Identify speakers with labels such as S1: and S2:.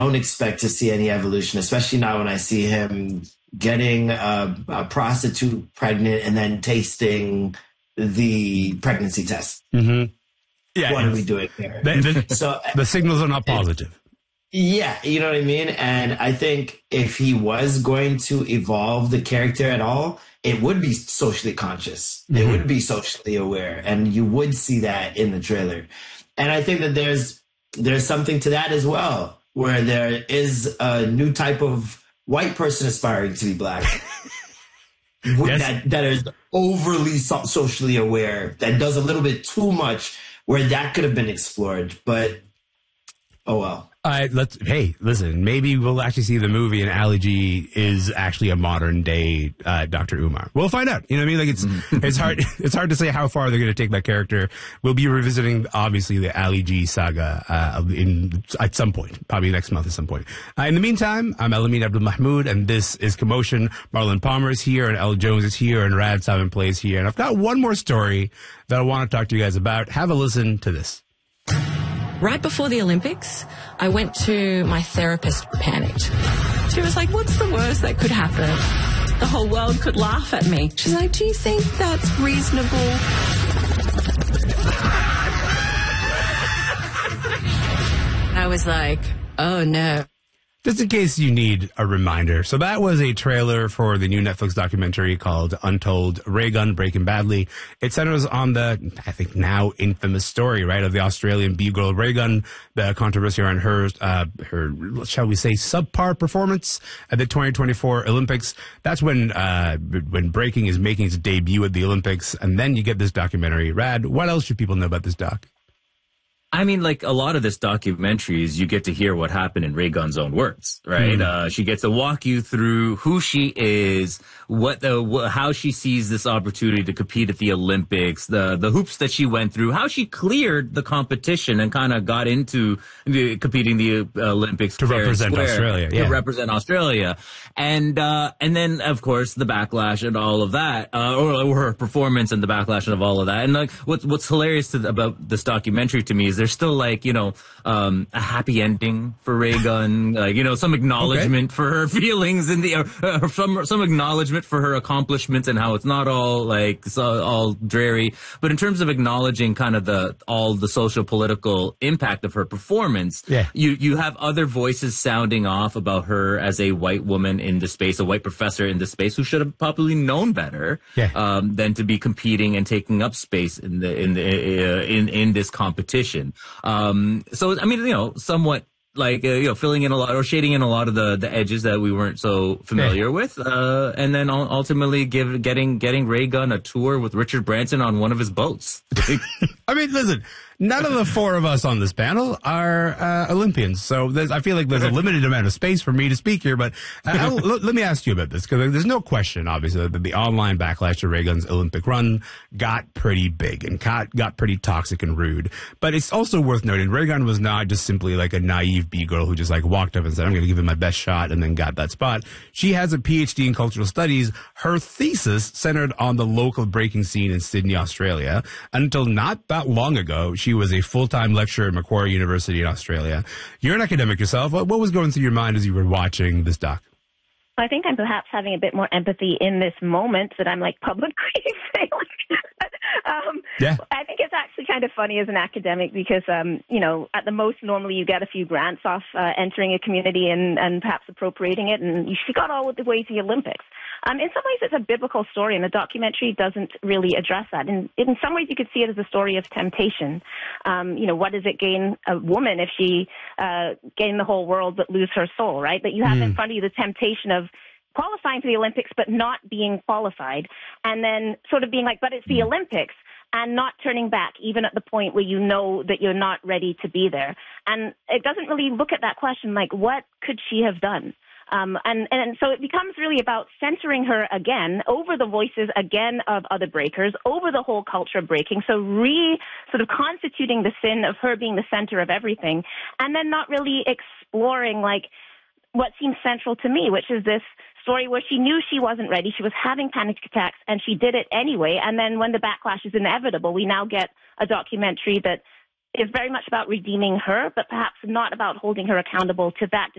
S1: don't expect to see any evolution, especially now when I see him getting a prostitute pregnant and then tasting the pregnancy test.
S2: Mm-hmm. Yeah,
S1: what are we doing here?
S2: The signals are not positive.
S1: Yeah, you know what I mean? And I think if he was going to evolve the character at all, it would be socially conscious. Mm-hmm. It would be socially aware. And you would see that in the trailer. And I think that there's something to that as well, where there is a new type of white person aspiring to be black. Yes. That is overly socially aware, that does a little bit too much, where that could have been explored. But, oh well.
S2: Hey, listen, maybe we'll actually see the movie and Ali G is actually a modern day Dr. Umar. We'll find out. You know what I mean? Like it's hard to say how far they're going to take that character. We'll be revisiting obviously the Ali G saga at some point, probably next month at some point. In the meantime, I'm Elamin Abdul Mahmoud, and this is Commotion. Marlon Palmer is here, and Elle Jones is here, and Rad Simon plays here. And I've got one more story that I want to talk to you guys about. Have a listen to this.
S3: Right before the Olympics, I went to my therapist, panicked. She was like, what's the worst that could happen? The whole world could laugh at me. She's like, do you think that's reasonable? I was like, oh no.
S2: Just in case you need a reminder. So that was a trailer for the new Netflix documentary called Untold Ray Gun Breaking Badly. It centers on the, I think now infamous story, right, of the Australian B-girl Ray Gun, the controversy around her, shall we say, subpar performance at the 2024 Olympics. That's when breaking is making its debut at the Olympics. And then you get this documentary. Rad, what else should people know about this doc?
S4: I mean, like a lot of this documentaries, you get to hear what happened in Ray Gun's own words, right? She gets to walk you through who she is, how she sees this opportunity to compete at the Olympics, the hoops that she went through, how she cleared the competition and kind of got into competing the Olympics
S2: to represent Australia,
S4: to represent Australia, and then of course the backlash and all of that, or her performance and the backlash of all of that. And like what's hilarious about this documentary to me is there's still like, a happy ending for Ray Gun, like, some acknowledgement for her feelings and some acknowledgement for her accomplishments and how it's not all like all dreary. But in terms of acknowledging kind of all the social political impact of her performance, you have other voices sounding off about her as a white woman in the space, a white professor in the space who should have probably known better than to be competing and taking up space in this competition. So, I mean, somewhat like, filling in a lot or shading in a lot of the edges that we weren't so familiar with. And then ultimately getting Ray Gun a tour with Richard Branson on one of his boats.
S2: I mean, listen, none of the four of us on this panel are Olympians, so I feel like there's a limited amount of space for me to speak here, but let me ask you about this, because there's no question, obviously, that the online backlash to Ray Gun's Olympic run got pretty big and got pretty toxic and rude. But it's also worth noting, Ray Gun was not just simply like a naive B-girl who just like walked up and said, I'm going to give it my best shot, and then got that spot. She has a PhD in cultural studies. Her thesis centered on the local breaking scene in Sydney, Australia. Until not that long ago, she was a full-time lecturer at Macquarie University in Australia. You're an academic yourself. What was going through your mind as you were watching this doc?
S5: I think I'm perhaps having a bit more empathy in this moment that I'm like publicly saying. I think it's actually kind of funny as an academic because, at the most, normally you get a few grants off entering a community and perhaps appropriating it, and she got all the way to the Olympics. In some ways, it's a biblical story, and the documentary doesn't really address that. And in some ways, you could see it as a story of temptation. What does it gain a woman if she gain the whole world but lose her soul, right? That you have in front of you the temptation of qualifying for the Olympics but not being qualified, and then sort of being like, but it's the Olympics, and not turning back even at the point where you know that you're not ready to be there. And it doesn't really look at that question like, what could she have done? And so it becomes really about centering her again over the voices again of other breakers, over the whole culture of breaking. So sort of constituting the sin of her being the center of everything, and then not really exploring like what seems central to me, which is this story where she knew she wasn't ready. She was having panic attacks and she did it anyway. And then when the backlash is inevitable, we now get a documentary that is very much about redeeming her, but perhaps not about holding her accountable to that